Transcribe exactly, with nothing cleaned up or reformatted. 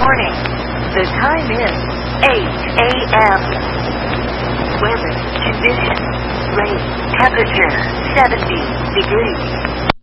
morning. The time is eight a m Weather conditions. Rain. Temperature seventy degrees.